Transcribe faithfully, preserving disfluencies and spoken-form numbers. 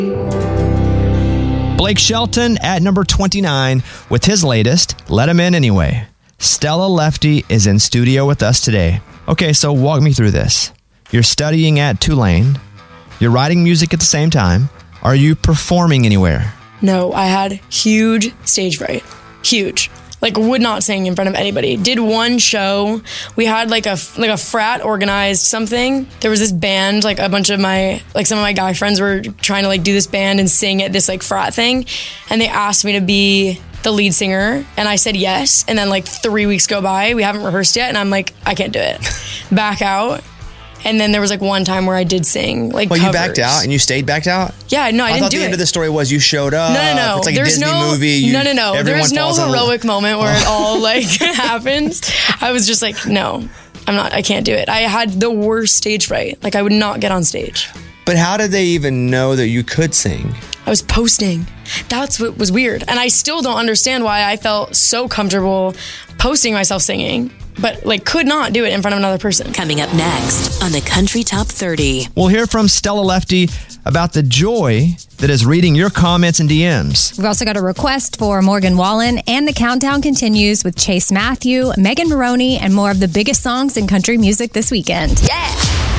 Blake Shelton at number twenty-nine with his latest, Let 'Em In Anyway. Stella Lefty is in studio with us today. Okay, so walk me through this. You're studying at Tulane. You're writing music at the same time. Are you performing anywhere? No, I had huge stage fright. Huge. Like, would not sing in front of anybody. Did one show. We had like a like a frat organized something. There was this band, like a bunch of my, like some of my guy friends were trying to like do this band and sing at this like frat thing. And they asked me to be the lead singer. And I said yes. And then like three weeks go by. We haven't rehearsed yet. And I'm like, I can't do it. Back out. And then there was like one time where I did sing like Well, covers. you backed out and you stayed backed out? Yeah, no, I, I didn't thought do the it. end of the story was you showed up. No, no, no. It's like There's a Disney no, movie. You, no, no, no. everyone There's no falls in heroic love. moment where it all like happens. I was just like, no, I'm not, I can't do it. I had the worst stage fright. Like I would not get on stage. But how did they even know that you could sing? I was posting. That's what was weird. And I still don't understand why I felt so comfortable posting myself singing, but like could not do it in front of another person. Coming up next on the Country Top thirty. We'll hear from Stella Lefty about the joy that is reading your comments and D Ms. We've also got a request for Morgan Wallen, and the countdown continues with Chase Matthew, Megan Maroney, and more of the biggest songs in country music this weekend. Yeah.